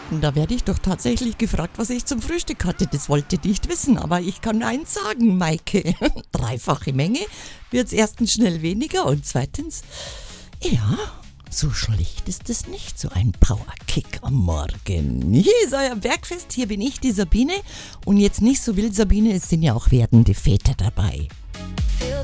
Da werde ich doch tatsächlich gefragt, was ich zum Frühstück hatte. Das wollt ihr nicht wissen, aber ich kann eins sagen, Maike. Dreifache Menge wird's erstens schnell weniger und zweitens, ja, so schlecht ist es nicht, so ein Powerkick am Morgen. Hier ist euer Bergfest, hier bin ich, die Sabine. Und jetzt nicht so wild, Sabine, es sind ja auch werdende Väter dabei.